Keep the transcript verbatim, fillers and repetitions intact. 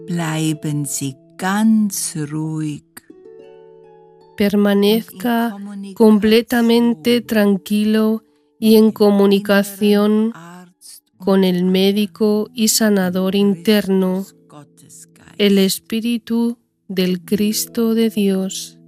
Bleiben Sie ganz ruhig. Permanezca completamente tranquilo y en comunicación con el médico y sanador interno, el Espíritu del Cristo de Dios.